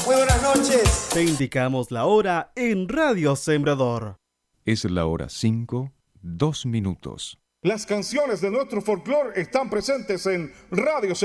Muy buenas noches. Te indicamos la hora en Radio Sembrador. Es la hora 5, 2 minutos. Las canciones de nuestro folclore están presentes en Radio